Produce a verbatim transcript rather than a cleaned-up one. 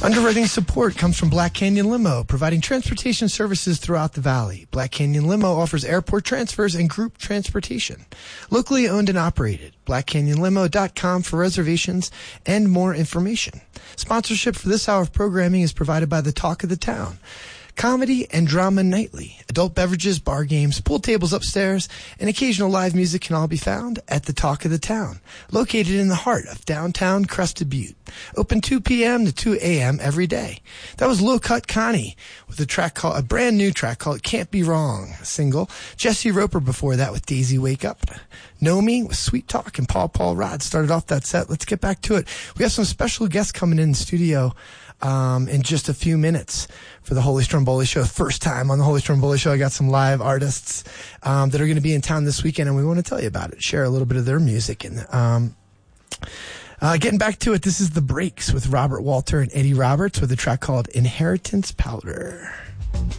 Underwriting support comes from Black Canyon Limo, providing transportation services throughout the valley. Black Canyon Limo offers airport transfers and group transportation. Locally owned and operated. black canyon limo dot com for reservations and more information. Sponsorship for this hour of programming is provided by the Talk of the Town. Comedy and drama nightly. Adult beverages, bar games, pool tables upstairs, and occasional live music can all be found at the Talk of the Town, located in the heart of downtown Crested Butte. Open two p.m. to two a.m. every day. That was Low Cut Connie with a track called, a brand new track called Can't Be Wrong, a single. Jesse Roper before that with Daisy Wake Up. Nomi with Sweet Talk, and Paul Paul Rod started off that set. Let's get back to it. We have some special guests coming in the studio Um, in just a few minutes for the Holy Stromboli Show. First time on the Holy Stromboli Show, I got some live artists um, that are going to be in town this weekend, and we want to tell you about it, share a little bit of their music. And um, uh, getting back to it, this is The Breaks with Robert Walter and Eddie Roberts with a track called Inheritance Powder.